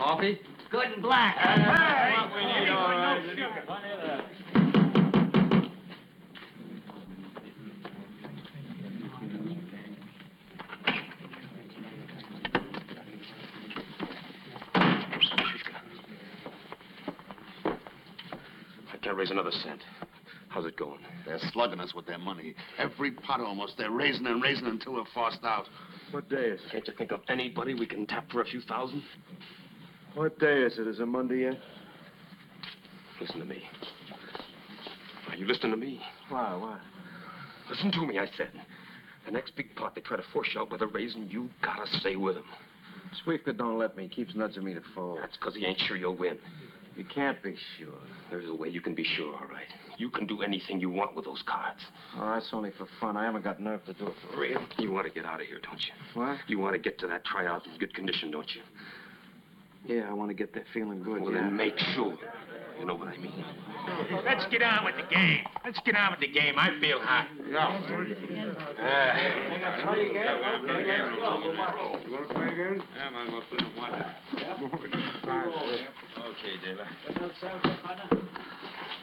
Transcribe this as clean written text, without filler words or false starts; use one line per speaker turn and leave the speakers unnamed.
Coffee?
Good and black.
Hey!
We need all right.
I can't raise another cent. How's it going?
They're slugging us with their money. Every pot almost. They're raising and raising until we're forced out.
What day is it?
Can't you think of anybody we can tap for a few thousand?
What day is it? Is it Monday yet?
Listen to me. Are you listening to me?
Why?
Listen to me, I said. The next big pot they try to force you out with a raising, you gotta stay with him.
Sweeper don't let me. Keeps nudging me to fold.
That's because he ain't sure you'll win.
You can't be sure.
There's a way you can be sure, all right. You can do anything you want with those cards.
Oh, that's only for fun. I haven't got nerve to do it for real.
You want to get out of here, don't you?
What?
You want to get to that tryout in good condition, don't you?
Yeah, I want to get there feeling good,
Well, then make sure. You know what I mean.
Let's get on with the game. I feel hot.
You want to play again?
Yeah, man, we'll put him one. Okay, Dela.